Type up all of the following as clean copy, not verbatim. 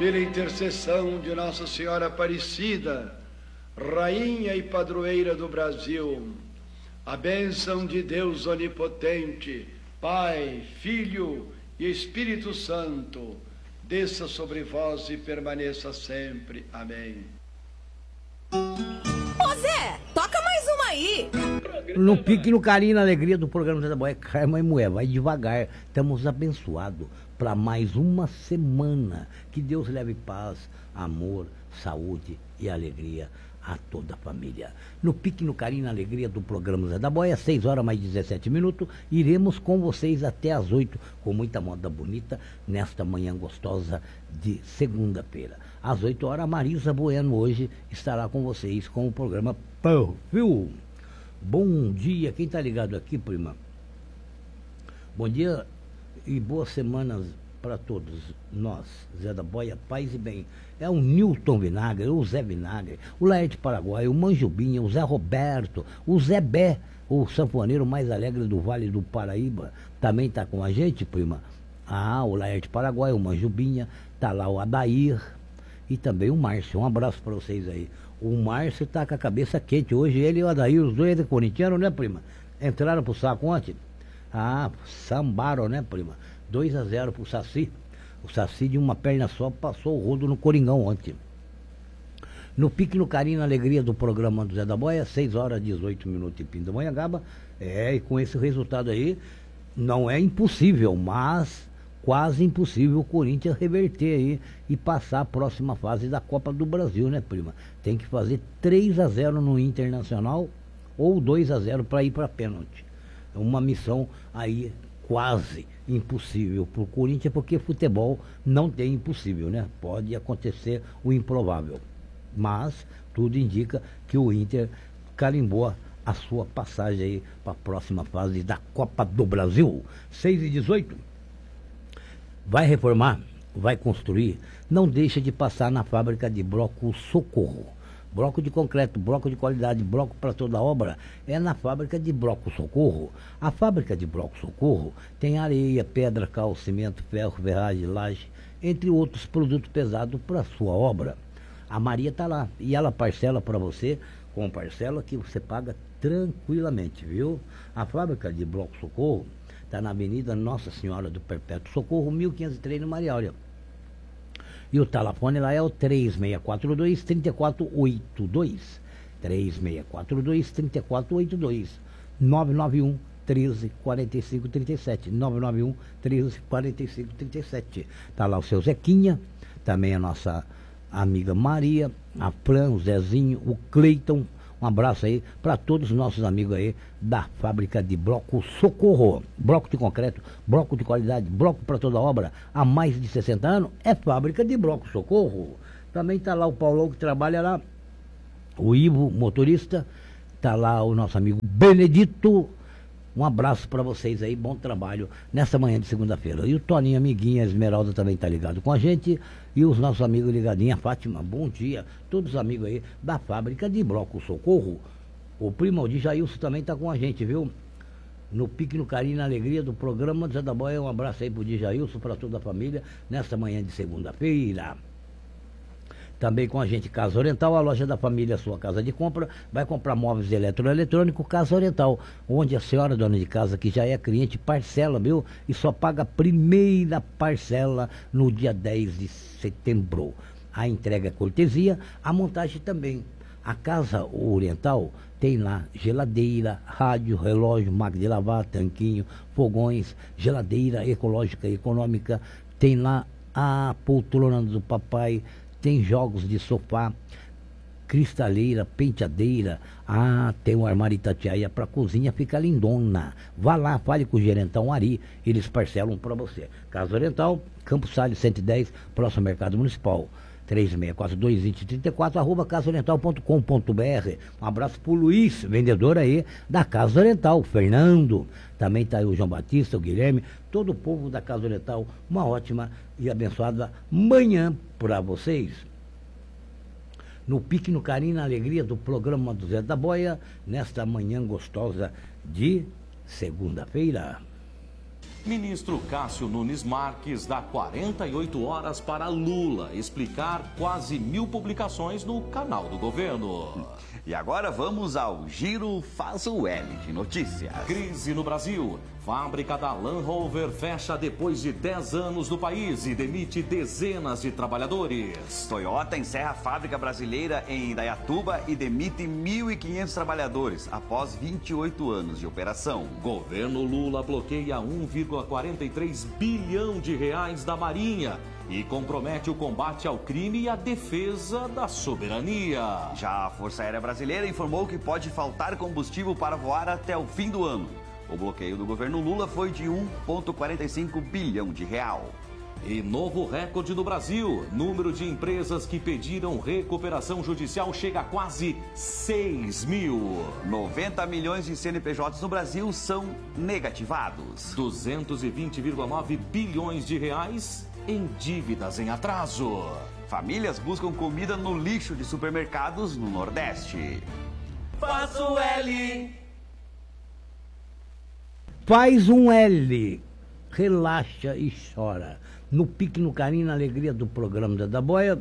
pela intercessão de Nossa Senhora Aparecida, Rainha e Padroeira do Brasil, a bênção de Deus Onipotente, Pai, Filho e Espírito Santo, desça sobre vós e permaneça sempre. Amém. Ô Zé, toca mais uma aí. No pique, no carinho, na alegria do programa Zé da Boia, Carma e Moé, vai devagar. Estamos abençoados para mais uma semana. Que Deus leve paz, amor, saúde e alegria a toda a família. No pique, no carinho, na alegria do programa Zé da Boia, 6 horas mais 17 minutos, iremos com vocês até às 8, com muita moda bonita, nesta manhã gostosa de segunda-feira. Às 8 horas, a Marisa Bueno hoje estará com vocês com o programa Pão, viu? Bom dia, quem tá ligado aqui, prima? Bom dia e boas semanas para todos nós, Zé da Boia, paz e bem. É o Newton Vinagre, o Zé Vinagre, o Laerte Paraguai, o Manjubinha, o Zé Roberto, o Zé Bé, o sanfoneiro mais alegre do Vale do Paraíba, também tá com a gente, prima. Ah, o Laerte Paraguai, o Manjubinha, tá lá o Adair e também o Márcio. Um abraço para vocês aí. O Márcio tá com a cabeça quente hoje, ele e o Adair, os dois corintianos, né, prima? Entraram pro saco ontem? Ah, sambaram, né, prima? 2-0 pro Saci. O Saci de uma perna só passou o rodo no Coringão ontem. No pique, no carinho, na alegria do programa do Zé da Boia, 6 horas 18 minutos em Pindamonhangaba. E com esse resultado aí, não é impossível, mas quase impossível o Corinthians reverter aí e passar a próxima fase da Copa do Brasil, né, prima? Tem que fazer 3-0 no Internacional ou 2-0 para ir para pênalti. É uma missão aí quase impossível para o Corinthians, porque futebol não tem impossível, né? Pode acontecer o improvável. Mas tudo indica que o Inter carimbou a sua passagem aí para a próxima fase da Copa do Brasil. 6-18. Vai reformar, vai construir, não deixa de passar na fábrica de bloco Socorro. Bloco de concreto, bloco de qualidade, bloco para toda obra, é na fábrica de bloco Socorro. A fábrica de bloco Socorro tem areia, pedra, cal, cimento, ferro, ferragem, laje, entre outros produtos pesados para sua obra. A Maria está lá e ela parcela para você com parcela que você paga tranquilamente, viu? A fábrica de bloco Socorro está na Avenida Nossa Senhora do Perpétuo Socorro, 1503, no Maria Áurea. E o telefone lá é o 3642-3482. 3642-3482. 991 13 45 37. 991 13 45 37. Está lá o seu Zequinha, também a nossa amiga Maria, a Fran, o Zezinho, o Cleiton. Um abraço aí para todos os nossos amigos aí da fábrica de bloco Socorro. Bloco de concreto, bloco de qualidade, bloco para toda obra. Há mais de 60 anos é fábrica de bloco Socorro. Também está lá o Paulão que trabalha lá, o Ivo, motorista. Está lá o nosso amigo Benedito. Um abraço para vocês aí, bom trabalho nessa manhã de segunda-feira. E o Toninho, amiguinha, a Esmeralda também está ligado com a gente. E os nossos amigos ligadinhos, a Fátima, bom dia. Todos os amigos aí da fábrica de bloco Socorro. O primo de Jailson também está com a gente, viu? No pique, no carinho, na alegria do programa do Zé da Boia. Um abraço aí pro Jailson, para toda a família, nessa manhã de segunda-feira. Também com a gente, Casa Oriental, a loja da família, sua casa de compra. Vai comprar móveis eletroeletrônicos, Casa Oriental, onde a senhora dona de casa, que já é cliente, parcela, viu? E só paga a primeira parcela no dia 10 de setembro. A entrega é cortesia, a montagem também. A Casa Oriental tem lá geladeira, rádio, relógio, máquina de lavar, tanquinho, fogões, geladeira ecológica e econômica. Tem lá a poltrona do papai. Tem jogos de sofá, cristaleira, penteadeira. Ah, tem um armário Itatiaia para cozinha, fica lindona. Vá lá, fale com o gerentão Ari, eles parcelam para você. Casa Oriental, Campos Salles 110, próximo ao Mercado Municipal. 3642-2034, arroba casaoriental.com.br. Um abraço pro Luiz, vendedor aí da Casa Oriental, o Fernando. Também tá aí o João Batista, o Guilherme, todo o povo da Casa Oriental. Uma ótima e abençoada manhã para vocês. No pique, no carinho, na alegria do programa do Zé da Boia, nesta manhã gostosa de segunda-feira. Ministro Cássio Nunes Marques dá 48 horas para Lula explicar quase 1000 publicações no canal do governo. E agora vamos ao Giro Faz o L de notícias. Crise no Brasil. Fábrica da Land Rover fecha depois de 10 anos no país e demite dezenas de trabalhadores. Toyota encerra a fábrica brasileira em Indaiatuba e demite 1.500 trabalhadores após 28 anos de operação. Governo Lula bloqueia 1,43 bilhão de reais da Marinha e compromete o combate ao crime e a defesa da soberania. Já a Força Aérea Brasileira informou que pode faltar combustível para voar até o fim do ano. O bloqueio do governo Lula foi de 1,45 bilhão de real. E novo recorde no Brasil. Número de empresas que pediram recuperação judicial chega a quase 6 mil. 90 milhões de CNPJs no Brasil são negativados. 220,9 bilhões de reais em dívidas em atraso. Famílias buscam comida no lixo de supermercados no Nordeste. Faço L. Faz um L, relaxa e chora. No pique, no carinho, na alegria do programa Zé da Boia.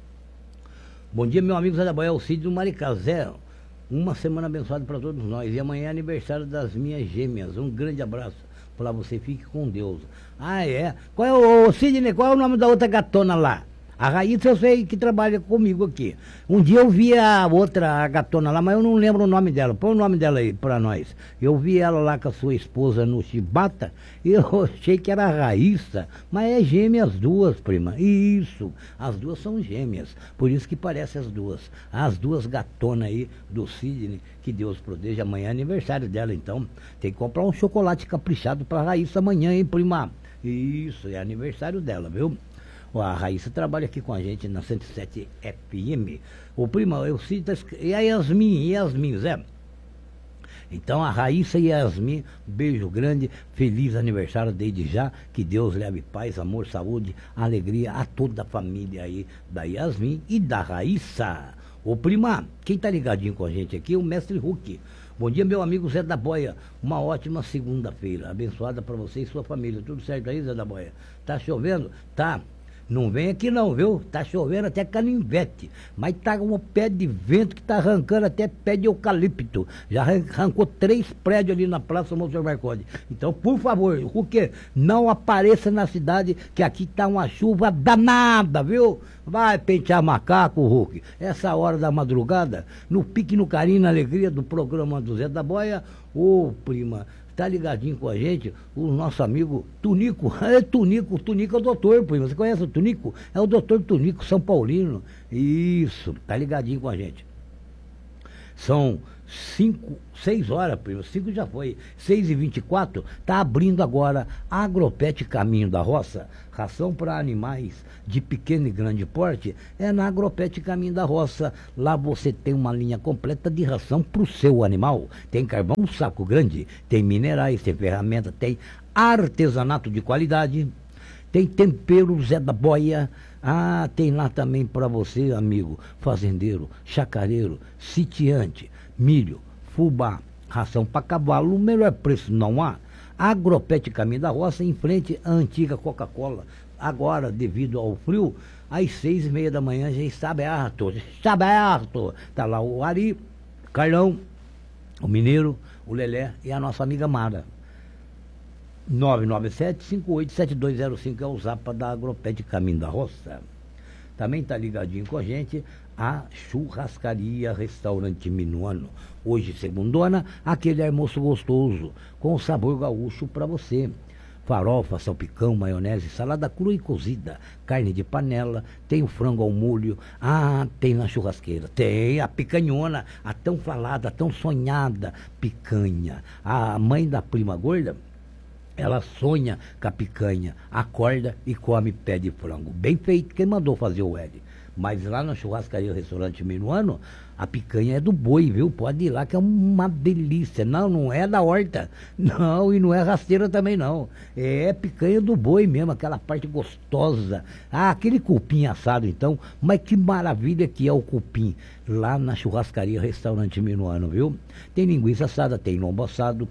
Bom dia, meu amigo Zé da Boia, Alcídio do Maricazé. Uma semana abençoada para todos nós. E amanhã é aniversário das minhas gêmeas. Um grande abraço para você, fique com Deus. Ah, é? Qual é o Sidney, qual é o nome da outra gatona lá? A Raíssa eu sei que trabalha comigo aqui. Um dia eu vi a outra gatona lá, mas eu não lembro o nome dela. Põe o nome dela aí pra nós. Eu vi ela lá com a sua esposa no Chibata e eu achei que era a Raíssa, mas é gêmea as duas, prima. Isso, as duas são gêmeas, por isso que parece as duas. As duas gatonas aí do Sidney, que Deus proteja. Amanhã é aniversário dela, então tem que comprar um chocolate caprichado pra Raíssa amanhã, hein, prima? Isso, é aniversário dela, viu? A Raíssa trabalha aqui com a gente na 107 FM. O prima, eu cito. E a Yasmin, Zé? Então a Raíssa e a Yasmin, beijo grande, feliz aniversário desde já. Que Deus leve paz, amor, saúde, alegria a toda a família aí da Yasmin e da Raíssa. Ô prima, quem tá ligadinho com a gente aqui é o Mestre Hulk. Bom dia, meu amigo Zé da Boia. Uma ótima segunda-feira, abençoada para você e sua família. Tudo certo aí, Zé da Boia? Tá chovendo? Tá. Não vem aqui não, viu? Tá chovendo até canivete. Mas tá um pé de vento que tá arrancando até pé de eucalipto. Já arrancou 3 prédios ali na Praça Monsenhor Marcondes. Então, por favor, o que? Não apareça na cidade, que aqui tá uma chuva danada, viu? Vai pentear macaco, Hulk. Essa hora da madrugada, no pique, no carinho, na alegria do programa do Zé da Boia. Ô, prima, tá ligadinho com a gente, o nosso amigo Tunico. É Tunico é o doutor, prima. Você conhece o Tunico? É o doutor Tunico, São Paulino. Isso, tá ligadinho com a gente. São 6 horas, prima. 5 já foi. 6h24, tá abrindo agora a Agropet Caminho da Roça. Ração para animais de pequeno e grande porte é na Agropet Caminho da Roça. Lá você tem uma linha completa de ração para o seu animal. Tem carvão, saco grande, tem minerais, tem ferramenta, tem artesanato de qualidade, tem tempero Zé da Boia. Ah, tem lá também para você, amigo, fazendeiro, chacareiro, sitiante, milho, fubá, ração para cavalo, o melhor preço não há. Agropet Caminho da Roça, em frente à antiga Coca-Cola. Agora, devido ao frio, às 6h30 da manhã já está aberto. Está aberto. Está lá o Ari, o Carlão, o Mineiro, o Lelé e a nossa amiga Mara. 997-587205 é o zapa da Agropet Caminho da Roça. Também está ligadinho com a gente a Churrascaria Restaurante Minuano. Hoje, segundona, aquele almoço gostoso, com sabor gaúcho para você. Farofa, salpicão, maionese, salada crua e cozida, carne de panela, tem o frango ao molho. Ah, tem na churrasqueira, tem a picanhona, a tão falada, a tão sonhada picanha. A mãe da prima gorda, ela sonha com a picanha, acorda e come pé de frango. Bem feito, quem mandou fazer o L. Mas lá na Churrascaria Restaurante Minuano, a picanha é do boi, viu? Pode ir lá que é uma delícia. Não, não é da horta. Não, e não é rasteira também não. É picanha do boi mesmo, aquela parte gostosa. Ah, aquele cupim assado então. Mas que maravilha que é o cupim lá na Churrascaria Restaurante Minuano, viu? Tem linguiça assada, tem lombo assado,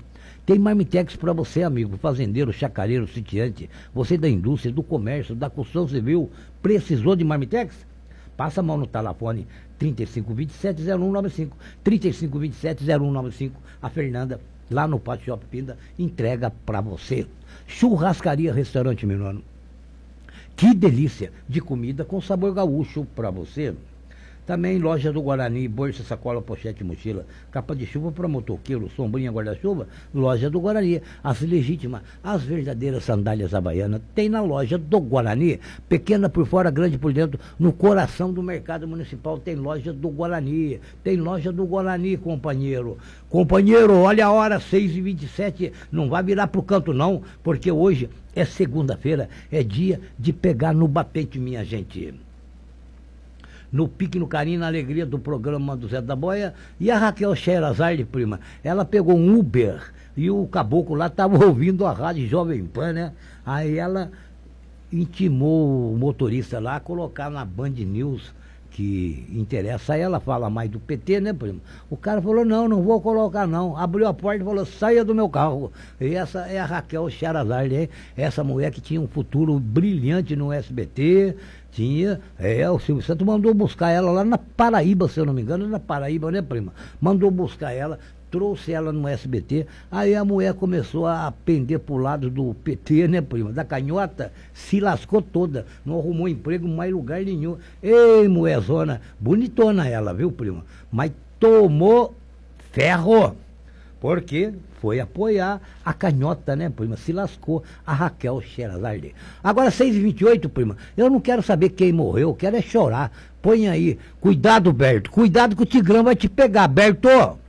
Tem Marmitex para você, amigo, fazendeiro, chacareiro, sitiante, você da indústria, do comércio, da construção civil, precisou de Marmitex? Passa a mão no telefone 3527-0195, 3527-0195, a Fernanda, lá no Pátio Shopping Pinda, entrega para você. Churrascaria Restaurante Milano. Que delícia de comida com sabor gaúcho para você. Também loja do Guarani, bolsa, sacola, pochete, mochila, capa de chuva para motoqueiro, sombrinha, guarda-chuva, loja do Guarani. As legítimas, as verdadeiras sandálias havaianas, tem na loja do Guarani. Pequena por fora, grande por dentro, no coração do mercado municipal tem loja do Guarani. Tem loja do Guarani, companheiro. Companheiro, olha a hora, 6h27, não vai virar pro canto não, porque hoje é segunda-feira, é dia de pegar no batente, minha gente. No pique, no carinho, na alegria do programa do Zé da Boia. E a Raquel Sherazade, prima, ela pegou um Uber e o caboclo lá estava ouvindo a rádio Jovem Pan, né? Aí ela intimou o motorista lá a colocar na Band News, que interessa a ela, fala mais do PT, né, prima? O cara falou, não vou colocar não. Abriu a porta e falou, saia do meu carro. E essa é a Raquel Sherazade, hein? Essa mulher que tinha um futuro brilhante no SBT. O Silvio Santos mandou buscar ela lá na Paraíba, se eu não me engano, na Paraíba, né, prima? Mandou buscar ela, trouxe ela no SBT, aí a mulher começou a pender pro lado do PT, né, prima? Da canhota, se lascou toda, não arrumou emprego em mais lugar nenhum. Ei, mulherzona, bonitona ela, viu, prima? Mas tomou ferro, porque foi apoiar a canhota, né, prima? Se lascou a Raquel Sherazade. Agora, 6h28, prima, eu não quero saber quem morreu, eu quero é chorar. Põe aí, cuidado, Berto, cuidado que o Tigrão vai te pegar, Berto!